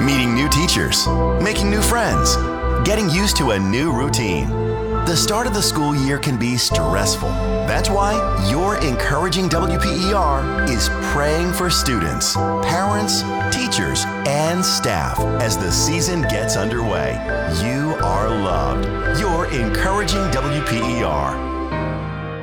meeting new teachers, making new friends, getting used to a new routine. The start of the school year can be stressful. That's why your Encouraging WPER is praying for students, parents, teachers, and staff as the season gets underway. You are loved. You're Encouraging WPER.